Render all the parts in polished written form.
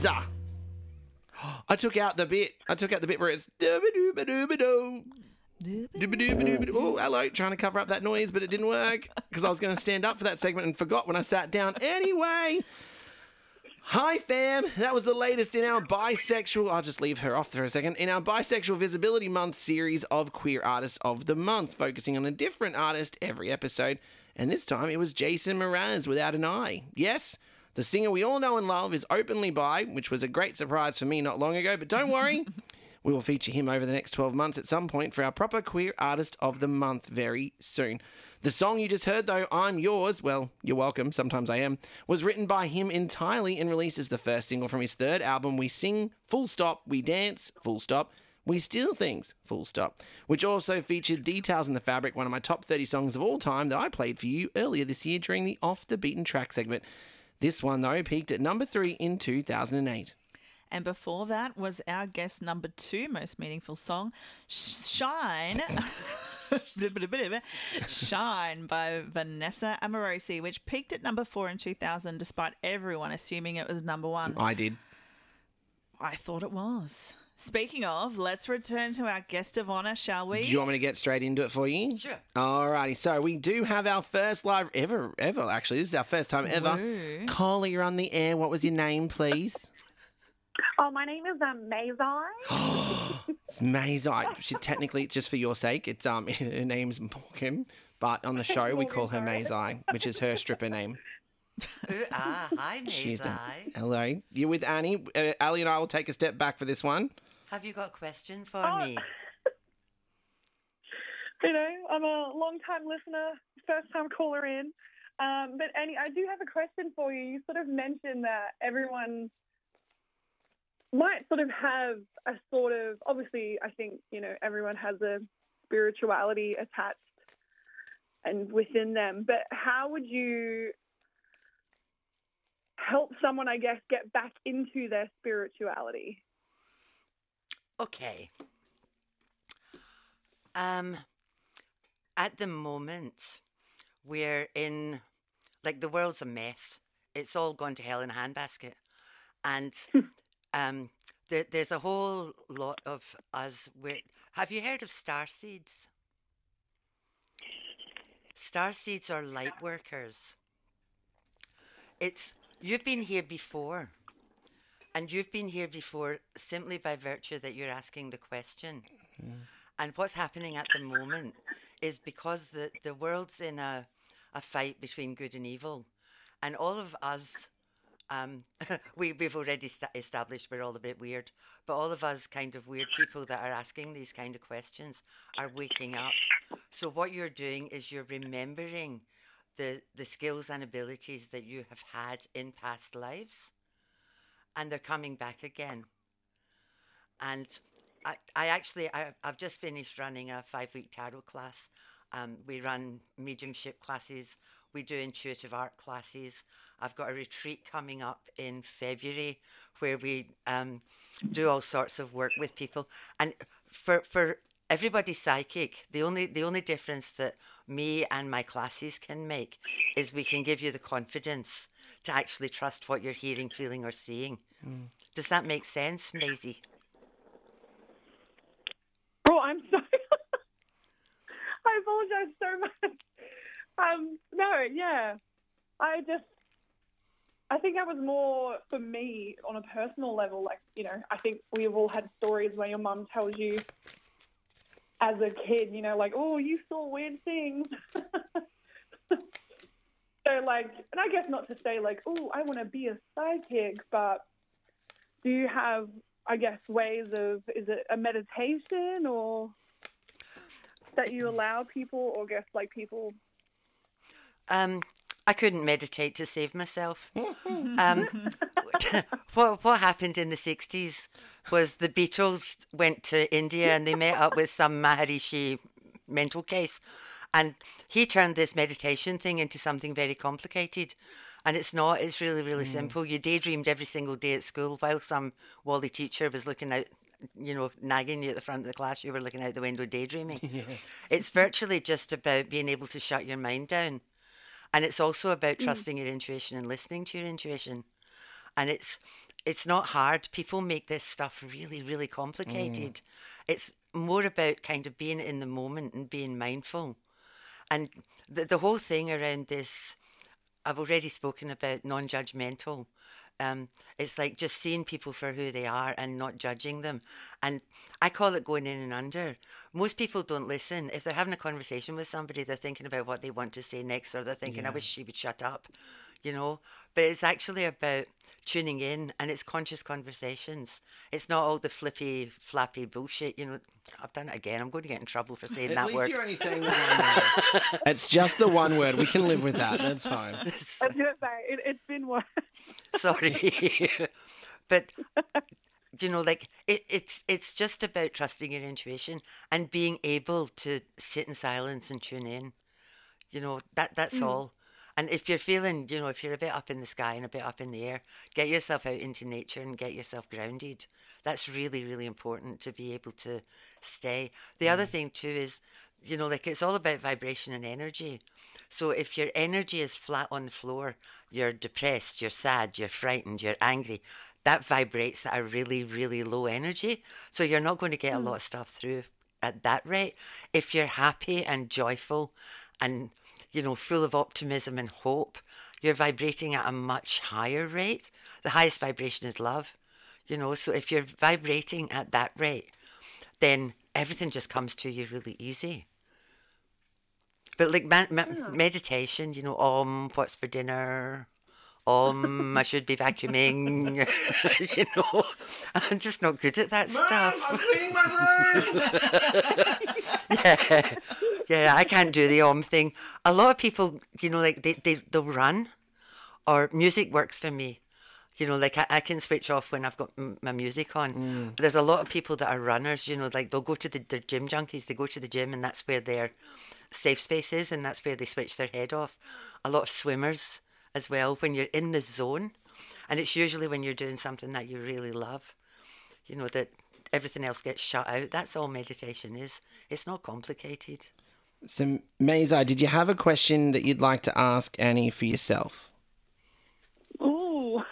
is. I took out the bit where it's dooba-dooba-dooba-doo. Dooba-dooba-dooba-doo. Oh, hello, trying to cover up that noise, but it didn't work because I was going to stand up for that segment and forgot when I sat down. Anyway, hi fam, that was the latest in our bisexual, I'll just leave her off for a second, in our Bisexual Visibility Month series of Queer Artists of the Month, focusing on a different artist every episode, and this time it was Jason Mraz without an I. Yes, the singer we all know and love is openly bi, which was a great surprise for me not long ago, but don't worry, we will feature him over the next 12 months at some point for our proper Queer Artist of the Month very soon. The song you just heard, though, I'm Yours, well, you're welcome, sometimes I am, was written by him entirely and released as the first single from his third album, We Sing, Full Stop, We Dance, Full Stop, We Steal Things, Full Stop, which also featured Details in the Fabric, one of my top 30 songs of all time that I played for you earlier this year during the Off the Beaten Track segment. This one, though, peaked at number 3 in 2008. And before that was our guest number 2 most meaningful song, Shine. Shine by Vanessa Amorosi, which peaked at number 4 in 2000, despite everyone assuming it was number 1. I did. I thought it was. Speaking of, let's return to our guest of honour, shall we? Do you want me to get straight into it for you? Sure. Alrighty, so we do have our first live ever, actually. This is our first time ever. Woo. Caller, you're on the air. What was your name, please? Oh, my name is Maisai. It's Maisai. She technically, just for your sake, it's her name's Morgan, but on the show we call her Maisai, which is her stripper name. Hi, She's Maisai. Hello. You with Annie? Ali and I will take a step back for this one. Have you got a question for me? You know, I'm a long-time listener, first-time caller in. But Annie, I do have a question for you. You sort of mentioned that everyone might sort of have a sort of, obviously, I think, you know, everyone has a spirituality attached and within them. But how would you help someone, I guess, get back into their spirituality? Okay. At the moment, we're in, like, the world's a mess. It's all gone to hell in a handbasket. And there's a whole lot of us. Have you heard of starseeds? Starseeds are light workers. You've been here before. And you've been here before simply by virtue that you're asking the question. Mm. And what's happening at the moment is because the world's in a fight between good and evil. And all of us, we've already established we're all a bit weird, but all of us kind of weird people that are asking these kind of questions are waking up. So what you're doing is you're remembering the skills and abilities that you have had in past lives. And they're coming back again. And I've just finished running a 5-week tarot class. We run mediumship classes. We do intuitive art classes. I've got a retreat coming up in February where we do all sorts of work with people. And for everybody's psychic, the only difference that me and my classes can make is we can give you the confidence to actually trust what you're hearing, feeling, or seeing. Mm. Does that make sense, Maisie? Oh, I'm sorry. I apologize so much. No, yeah. I think that was more for me on a personal level. Like, you know, I think we've all had stories where your mum tells you as a kid, you know, like, oh, you saw weird things. So, like, and I guess not to say, like, oh, I want to be a psychic, but do you have, I guess, ways of, is it a meditation or that you allow people, or guess, like, people? I couldn't meditate to save myself. What happened in the 60s was the Beatles went to India and they met up with some Maharishi mental case. And he turned this meditation thing into something very complicated. And it's not. It's really, really simple. You daydreamed every single day at school while some Wally teacher was looking out, you know, nagging you at the front of the class. You were looking out the window daydreaming. Yeah. It's virtually just about being able to shut your mind down. And it's also about trusting your intuition and listening to your intuition. And it's not hard. People make this stuff really, really complicated. It's more about kind of being in the moment and being mindful. And the whole thing around this, I've already spoken about non-judgmental. It's like just seeing people for who they are and not judging them. And I call it going in and under. Most people don't listen. If they're having a conversation with somebody, they're thinking about what they want to say next, or they're thinking, I wish she would shut up, you know. But it's actually about tuning in, and it's conscious conversations. It's not all the flippy, flappy bullshit, you know. I've done it again. I'm going to get in trouble for saying At that least word. you're only saying the one word. It's just the one word. We can live with that. That's fine. I was gonna say it's been worse. Sorry. But you know, like it's just about trusting your intuition and being able to sit in silence and tune in. You know, that's all. And if you're feeling, you know, if you're a bit up in the sky and a bit up in the air, get yourself out into nature and get yourself grounded. That's really, really important to be able to stay. The other thing too is, you know, like it's all about vibration and energy. So if your energy is flat on the floor, you're depressed, you're sad, you're frightened, you're angry, that vibrates at a really, really low energy. So you're not going to get a lot of stuff through at that rate. If you're happy and joyful and, you know, full of optimism and hope, you're vibrating at a much higher rate. The highest vibration is love, you know. So if you're vibrating at that rate, then everything just comes to you really easy. But like meditation, you know, what's for dinner? I should be vacuuming. You know, I'm just not good at that stuff. I'm cleaning my room. Yeah, I can't do the thing. A lot of people, you know, like they'll run, or music works for me. You know, like I can switch off when I've got my music on. There's a lot of people that are runners, you know, like they'll go to they're gym junkies. They go to the gym and that's where their safe space is, and that's where they switch their head off. A lot of swimmers as well, when you're in the zone, and it's usually when you're doing something that you really love, you know, that everything else gets shut out. That's all meditation is. It's not complicated. So, Maisai, did you have a question that you'd like to ask Annie for yourself? Ooh.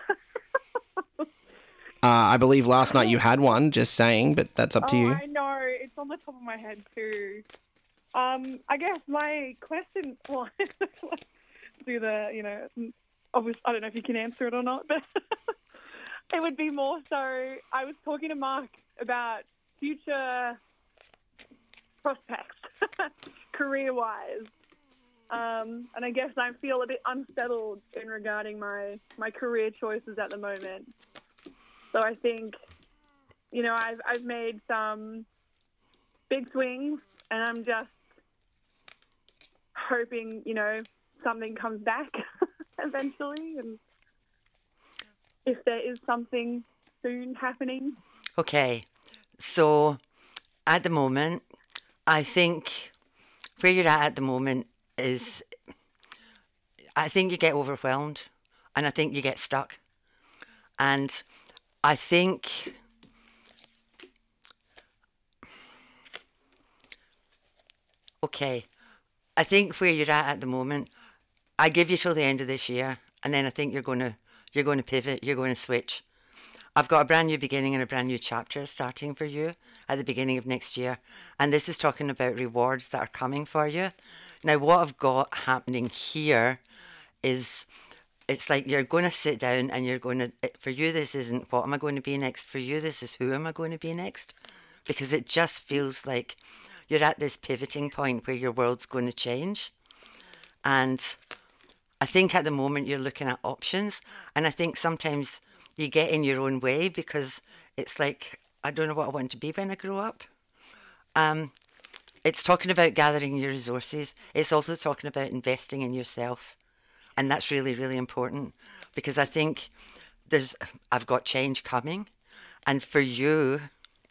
I believe last night you had one, just saying, but that's up to you. I know. It's on the top of my head too. I guess my question, well, do the, you know, obviously, I don't know if you can answer it or not, but it would be more so, I was talking to Mark about future prospects, career-wise. And I guess I feel a bit unsettled in regarding my career choices at the moment. So I think, you know, I've made some big swings, and I'm just hoping, you know, something comes back eventually, and if there is something soon happening. Okay, so at the moment, I think where you're at the moment is, I think you get overwhelmed, and I think you get stuck, and I think okay, I think where you're at the moment, I give you till the end of this year, and then I think you're going to pivot, you're going to switch. I've got a brand new beginning and a brand new chapter starting for you at the beginning of next year, and this is talking about rewards that are coming for you. Now, what I've got happening here is, it's like you're going to sit down and you're going to, for you this isn't what am I going to be next, for you this is who am I going to be next, because it just feels like you're at this pivoting point where your world's going to change. And I think at the moment you're looking at options, and I think sometimes you get in your own way because it's like, I don't know what I want to be when I grow up. It's talking about gathering your resources. It's also talking about investing in yourself. And that's really, really important, because I think I've got change coming. And for you,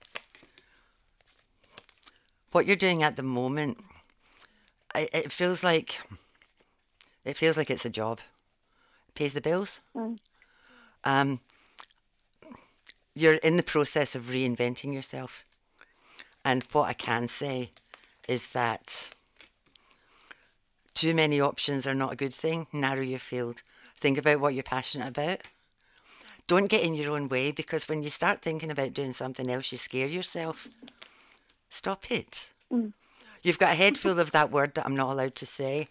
what you're doing at the moment, it feels like it's a job. It pays the bills. You're in the process of reinventing yourself. And what I can say is that too many options are not a good thing. Narrow your field. Think about what you're passionate about. don't get in your own way, because when you start thinking about doing something else, you scare yourself. Stop it. You've got a head full of that word that I'm not allowed to say.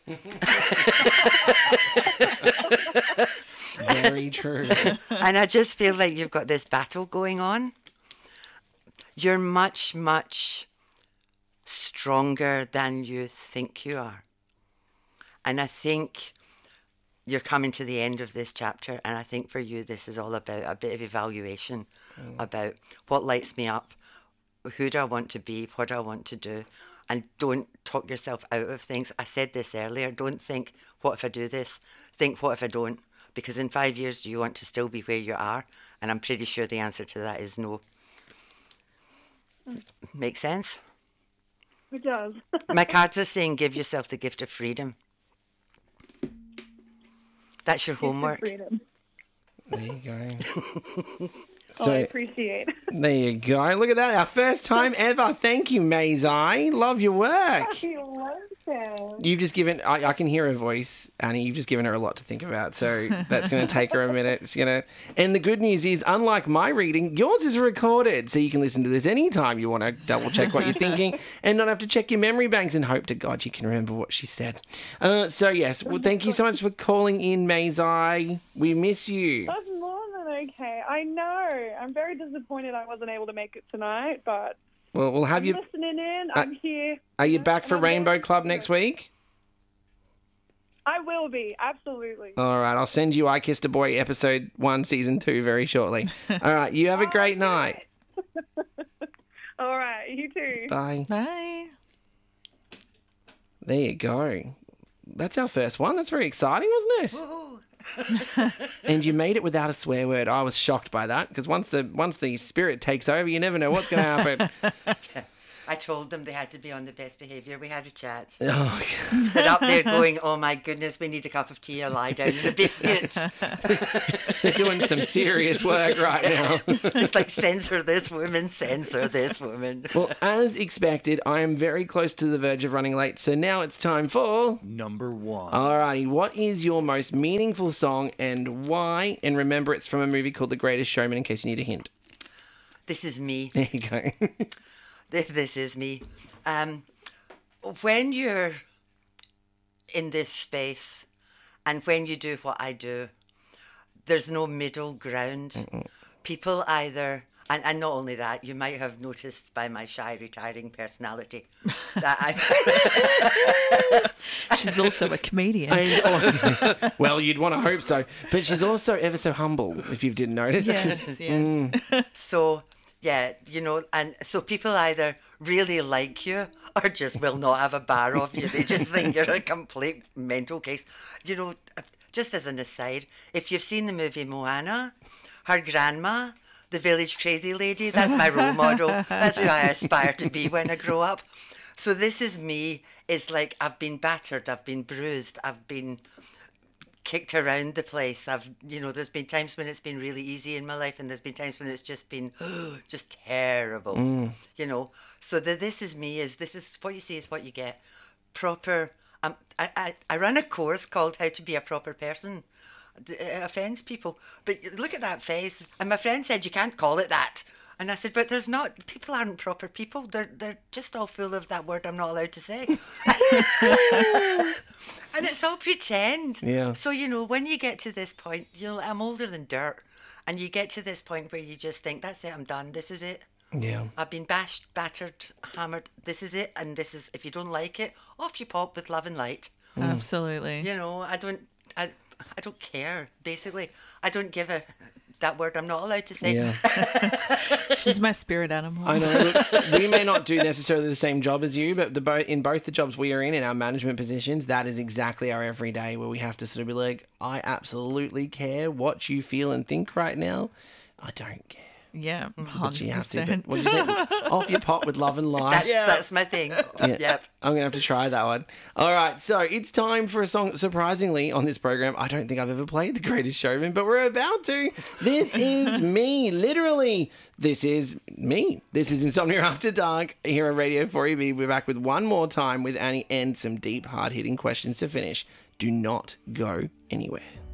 Very true. And I just feel like you've got this battle going on. You're much, much stronger than you think you are. And I think you're coming to the end of this chapter, and I think for you this is all about a bit of evaluation about what lights me up, who do I want to be, what do I want to do, and don't talk yourself out of things. I said this earlier, don't think, what if I do this? Think, what if I don't? Because in 5 years, do you want to still be where you are? And I'm pretty sure the answer to that is no. Make sense? It does. My cards are saying give yourself the gift of freedom. That's your homework. Freedom. There you go. I So appreciate. there you go. Look at that. Our first time ever. Thank you, Maisai. Love your work. You're welcome. You've just given, I can hear her voice, Annie. You've just given her a lot to think about. So that's going to take her a minute. She's gonna, and the good news is, unlike my reading, yours is recorded. So you can listen to this anytime you want to double check what you're thinking and not have to check your memory banks and hope to God you can remember what she said. So, yes, well, thank you so much for calling in, Maisai. We miss you. That's more than okay. I know. I'm very disappointed I wasn't able to make it tonight, but Well, we'll have I'm you. listening in. I'm here. Are you back for and I'm Rainbow very Club next week? I will be, absolutely. All right, I'll send you I Kissed a Boy episode 1, season 2 very shortly. All right, you have a great night. All right, you too. Bye. Bye. There you go. That's our first one. That's very exciting, wasn't it? Woohoo. And you made it without a swear word. I was shocked by that because once the spirit takes over, you never know what's going to happen. I told them they had to be on the best behaviour. We had a chat. Oh, They're up there going, oh my goodness, we need a cup of tea or lie down in a biscuit. they're doing some serious work right now. It's like, censor this woman, censor this woman. Well, as expected, I am very close to the verge of running late, so now it's time for... Number 1. Alrighty, what is your most meaningful song and why? And remember, it's from a movie called The Greatest Showman in case you need a hint. This is me. There you go. This is me. When you're in this space and when you do what I do, there's no middle ground. People either, and not only that, you might have noticed by my shy, retiring personality that She's also a comedian. Well, you'd want to hope so. But she's also ever so humble, if you didn't notice. Yes, yes. So, yeah, you know, and so people either really like you or just will not have a bar of you. They just think you're a complete mental case. You know, just as an aside, if you've seen the movie Moana, her grandma, the village crazy lady, that's my role model. That's who I aspire to be when I grow up. So this is me. It's like I've been battered, I've been bruised, I've been kicked around the place. There's been times when it's been really easy in my life, and there's been times when it's just been just terrible. You know, so this is me. This is what you see is what you get. Proper. I run a course called How to Be a Proper Person. It offends people, but look at that face. And my friend said you can't call it that. And I said, but there's not. People aren't proper people. They're just all full of that word I'm not allowed to say. And it's all pretend. Yeah. So, you know, when you get to this point, you know, I'm older than dirt. And you get to this point where you just think, that's it, I'm done. This is it. Yeah. I've been bashed, battered, hammered. This is it. And this is, if you don't like it, off you pop with love and light. Absolutely. You know, I don't care, basically. I don't give that word I'm not allowed to say. Yeah. She's my spirit animal. I know. Look, we may not do necessarily the same job as you, but in both the jobs we are in our management positions, that is exactly our everyday where we have to sort of be like, I absolutely care what you feel and think right now. I don't care. Yeah, 100%. But you have to. But what did you say? Off your pot with love and light. That's my thing. Yeah. Yep. I'm going to have to try that one. All right, so it's time for a song. Surprisingly, on this program, I don't think I've ever played The Greatest Showman, but we're about to. This is me. Literally, this is me. This is Insomnia After Dark here on Radio 4EB. We're back with one more time with Annie and some deep, hard-hitting questions to finish. Do not go anywhere.